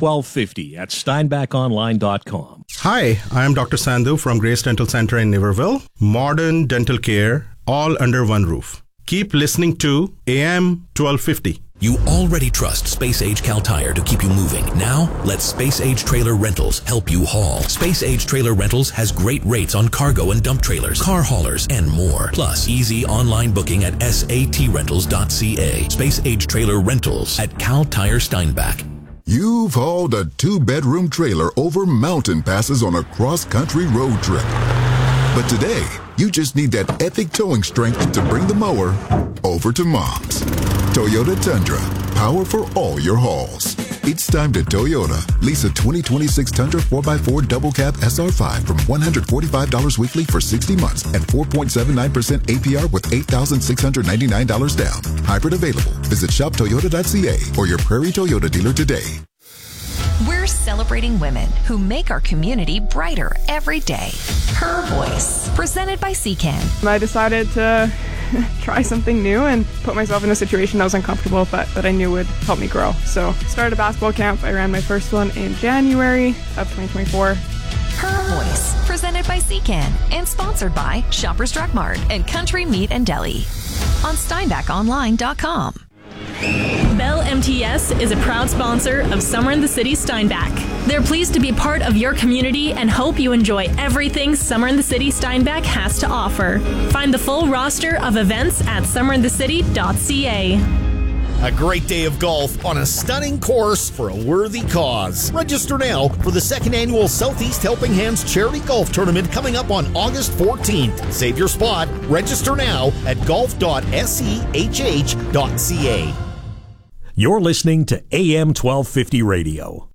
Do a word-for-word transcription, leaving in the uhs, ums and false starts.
twelve fifty at steinbach online dot com. Hi, I am Doctor Sandhu from Grace Dental Center in Niverville. Modern dental care, all under one roof. Keep listening to A M twelve fifty. You already trust Space Age Cal Tire to keep you moving. Now, let Space Age Trailer Rentals help you haul. Space Age Trailer Rentals has great rates on cargo and dump trailers, car haulers, and more. Plus, easy online booking at S A T rentals dot C A. Space Age Trailer Rentals at Cal Tire Steinbach. You've hauled a two-bedroom trailer over mountain passes on a cross-country road trip. But today, you just need that epic towing strength to bring the mower over to Mom's. Toyota Tundra, power for all your hauls. It's time to Toyota. Lease a twenty twenty-six Tundra four by four Double Cab S R five from one hundred forty-five dollars weekly for sixty months and four point seven nine percent A P R with eight thousand six hundred ninety-nine dollars down. Hybrid available. Visit shop toyota dot C A or your Prairie Toyota dealer today. We're celebrating women who make our community brighter every day. Her Voice, presented by C C A N. I decided to try something new and put myself in a situation that was uncomfortable but that I knew would help me grow. So started a basketball camp. I ran my first one in January of twenty twenty-four. Her Voice, presented by C C A N and sponsored by Shoppers Drug Mart and Country Meat and Deli on steinbach online dot com. Bell M T S is a proud sponsor of Summer in the City Steinbach. They're pleased to be part of your community and hope you enjoy everything Summer in the City Steinbach has to offer. Find the full roster of events at summer in the city dot C A. A great day of golf on a stunning course for a worthy cause. Register now for the second annual Southeast Helping Hands Charity Golf Tournament coming up on August fourteenth. Save your spot. Register now at golf dot sehh dot C A. You're listening to A M twelve fifty Radio.